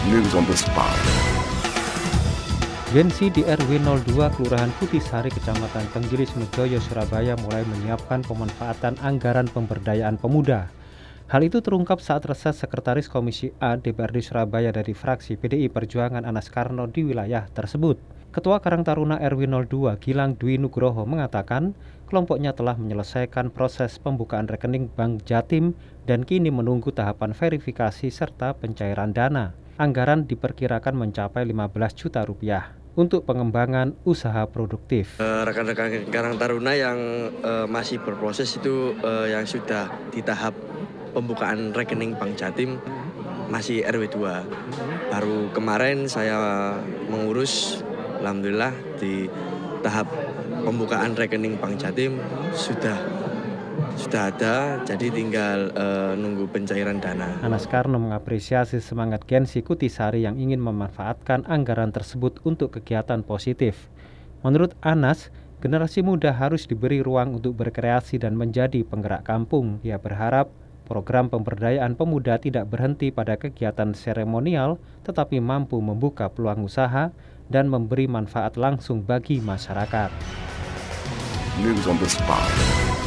News on the spot. Gensi di RW 02 Kelurahan Kutisari, Kecamatan Tenggilis Mejoyo, Surabaya mulai menyiapkan pemanfaatan anggaran pemberdayaan pemuda. Hal itu terungkap saat reses Sekretaris Komisi A DPRD Surabaya dari fraksi PDI Perjuangan Anas Karno di wilayah tersebut. Ketua Karang Taruna RW 02 Gilang Dwi Nugroho mengatakan kelompoknya telah menyelesaikan proses pembukaan rekening Bank Jatim dan kini menunggu tahapan verifikasi serta pencairan dana. Anggaran diperkirakan mencapai 15 juta rupiah untuk pengembangan usaha produktif. Rekan-rekan Karang Taruna yang masih berproses itu yang sudah di tahap pembukaan rekening Bank Jatim masih RW 2. Baru kemarin saya mengurus, alhamdulillah di tahap pembukaan rekening Bank Jatim sudah ada, jadi tinggal nunggu pencairan dana. Anas Karno mengapresiasi semangat Gensi Kutisari yang ingin memanfaatkan anggaran tersebut untuk kegiatan positif. Menurut Anas, generasi muda harus diberi ruang untuk berkreasi dan menjadi penggerak kampung. Dia berharap program pemberdayaan pemuda tidak berhenti pada kegiatan seremonial, tetapi mampu membuka peluang usaha dan memberi manfaat langsung bagi masyarakat. News on the spot.